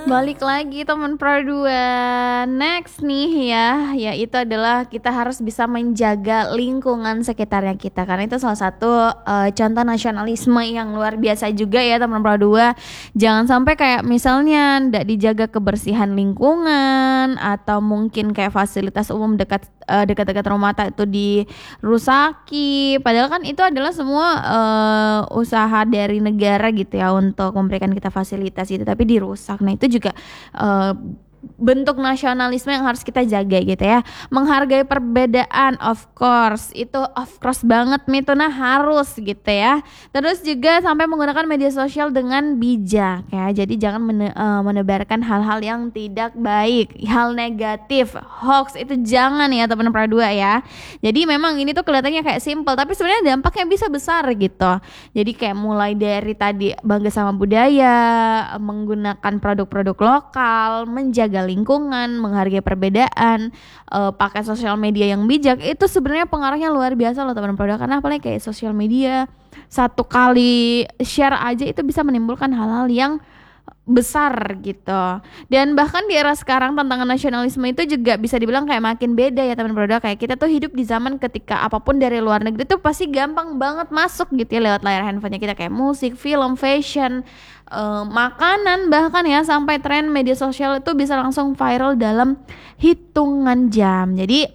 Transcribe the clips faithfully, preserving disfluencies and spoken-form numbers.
Balik lagi teman Pro dua. Next nih ya, yaitu adalah kita harus bisa menjaga lingkungan sekitarnya kita, karena itu salah satu uh, contoh nasionalisme yang luar biasa juga ya teman Pro dua. Jangan sampai kayak misalnya ndak dijaga kebersihan lingkungan, atau mungkin kayak fasilitas umum dekat uh, dekat-dekat rumah itu dirusaki. Padahal kan itu adalah semua uh, usaha dari negara gitu ya untuk memberikan kita fasilitas itu, tapi dirusak. Nah itu juga uh, bentuk nasionalisme yang harus kita jaga gitu ya. Menghargai perbedaan, of course, itu of course banget Mituna, harus gitu ya. Terus juga sampai menggunakan media sosial dengan bijak ya. Jadi jangan mene- uh, menebarkan hal-hal yang tidak baik, hal negatif, hoax itu jangan ya teman Pro dua ya. Jadi memang ini tuh kelihatannya kayak simple, tapi sebenarnya dampaknya bisa besar gitu. Jadi kayak mulai dari tadi bangga sama budaya, menggunakan produk-produk lokal, menjaga lingkungan, menghargai perbedaan, uh, pakai sosial media yang bijak, itu sebenarnya pengaruhnya luar biasa loh teman-teman produk. Karena apalagi kayak sosial media, satu kali share aja itu bisa menimbulkan hal-hal yang besar gitu. Dan bahkan di era sekarang tantangan nasionalisme itu juga bisa dibilang kayak makin beda ya teman produk. Kayak kita tuh hidup di zaman ketika apapun dari luar negeri tuh pasti gampang banget masuk gitu ya lewat layar handphonenya kita, kayak musik, film, fashion, uh, makanan, bahkan ya sampai tren media sosial itu bisa langsung viral dalam hitungan jam. Jadi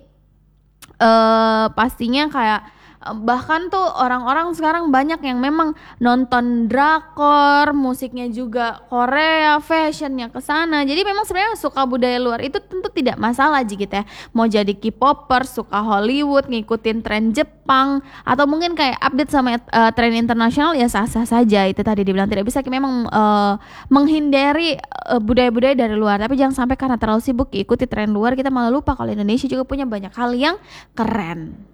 uh, pastinya kayak bahkan tuh orang-orang sekarang banyak yang memang nonton drakor, musiknya juga Korea, fashionnya kesana. Jadi memang sebenarnya suka budaya luar itu tentu tidak masalah gitu ya. Mau jadi K-popper, suka Hollywood, ngikutin tren Jepang, atau mungkin kayak update sama uh, tren internasional, ya sah-sah saja. Itu tadi dibilang tidak bisa memang uh, menghindari uh, budaya-budaya dari luar. Tapi jangan sampai karena terlalu sibuk ikuti tren luar kita malah lupa kalau Indonesia juga punya banyak hal yang keren.